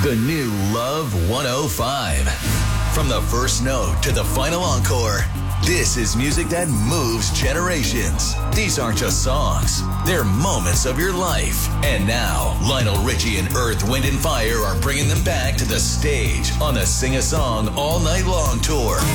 The new Love 105. From the first note to the final encore, this is music that moves generations. These aren't just songs. They're moments of your life. And now, Lionel Richie and Earth, Wind & Fire are bringing them back to the stage on the Sing a Song All Night Long tour.